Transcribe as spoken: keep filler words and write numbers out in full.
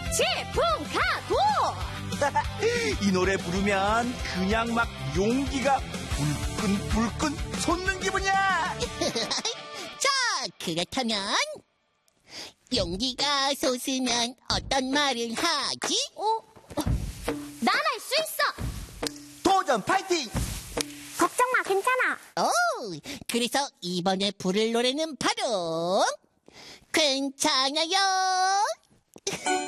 질풍가도. 이 노래 부르면 그냥 막 용기가 불끈불끈 솟는 기분이야. 자, 그렇다면 용기가 솟으면 어떤 말을 하지? 어? 난 할 수 있어. 도전 파이팅. 걱정 마, 괜찮아. 오, 그래서 이번에 부를 노래는 바로 괜찮아요.